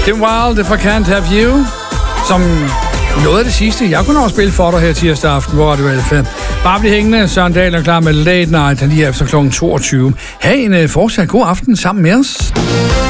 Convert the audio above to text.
Kim Wilde, If I Can't Have You, som noget af det sidste, jeg kunne også spille for dig her tirsdag aften, hvor det var 5. Bare bliv hængende, Søren Dahl er klar med Late Night, lige efter kl. 22. Ha' en fortsat god aften sammen med os.